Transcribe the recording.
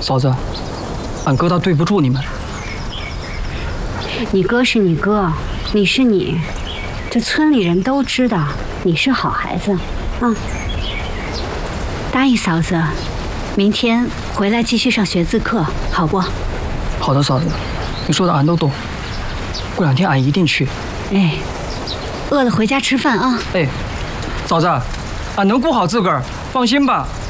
嫂子，俺哥他对不住你们。 你哥是你哥，你是你，这村里人都知道你是好孩子啊。答应嫂子，明天回来继续上学字课，好不？ 好的，嫂子，你说的俺都懂。过2天俺一定去。 哎，饿了回家吃饭啊。 哎，嫂子，俺能顾好自个儿，放心吧。